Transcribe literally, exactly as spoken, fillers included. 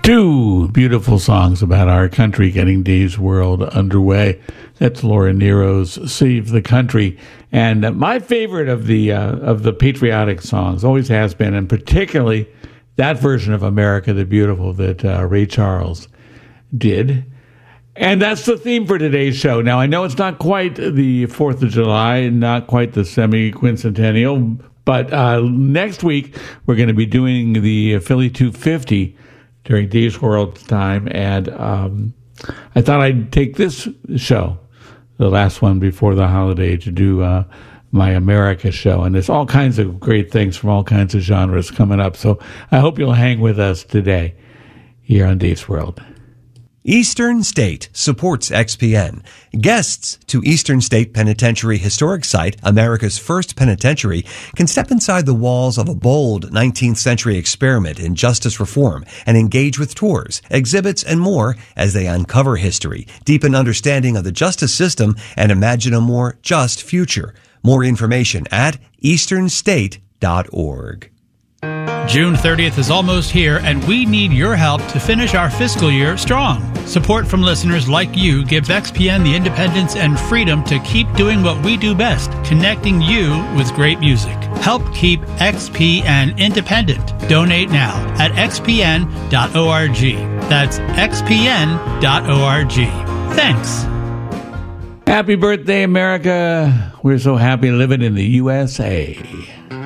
Two beautiful songs about our country getting Dave's World underway. That's Laura Nero's "Save the Country," and uh, my favorite of the uh, of the patriotic songs always has been, and particularly that version of "America the Beautiful" that uh, Ray Charles did. And that's the theme for today's show. Now, I know it's not quite the fourth of July, not quite the semi-quincentennial, but uh, next week we're going to be doing the Philly two fifty during Dave's World time, and um, I thought I'd take this show, the last one before the holiday, to do uh, my America show. And there's all kinds of great things from all kinds of genres coming up, so I hope you'll hang with us today here on Dave's World. Eastern State supports X P N. Guests to Eastern State Penitentiary Historic Site, America's first penitentiary, can step inside the walls of a bold nineteenth century experiment in justice reform and engage with tours, exhibits, and more as they uncover history, deepen understanding of the justice system, and imagine a more just future. More information at eastern state dot org. June thirtieth is almost here, and we need your help to finish our fiscal year strong. Support from listeners like you gives X P N the independence and freedom to keep doing what we do best, connecting you with great music. Help keep X P N independent. Donate now at x p n dot org. That's x p n dot org. Thanks. Happy birthday, America. We're so happy living in the U S A.